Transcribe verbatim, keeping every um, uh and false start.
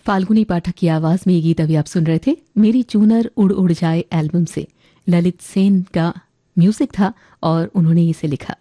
फाल्गुनी पाठक की आवाज में ये गीत अभी आप सुन रहे थे मेरी चूनर उड़ उड़ जाए एल्बम से। ललित सेन का म्यूजिक था और उन्होंने इसे लिखा।